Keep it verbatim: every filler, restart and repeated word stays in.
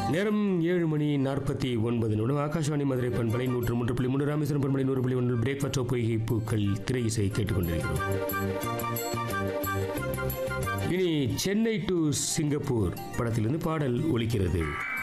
நேரம் ஏழு மணி நாற்பத்தி ஒன்பது நிமிடம். ஆகாஷவாணி மதுரை பண்பலை நூற்று மூன்று புள்ளி மூன்று, ராமேஸ்வரம் பண்பலை நூறு புள்ளி ஒன்று, பிரேக்ஃபாஸ்ட் பொய்கை பூக்கள் திரை இசை கேட்டுக்கொண்டிருக்கிறோம். இனி சென்னை டு சிங்கப்பூர் படத்திலிருந்து பாடல் ஒலிக்கிறது.